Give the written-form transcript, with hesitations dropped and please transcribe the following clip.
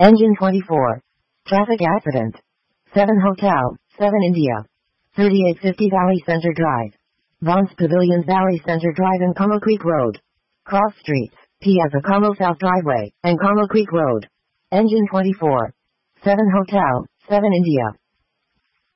Engine 24. Traffic accident. 7 Hotel, 7 India. 3850 Valley Center Drive. Vaughn's Pavilions Valley Center Drive and Como Creek Road. Cross Streets, Piazza Como South Driveway, and Como Creek Road. Engine 24. 7 Hotel, 7 India.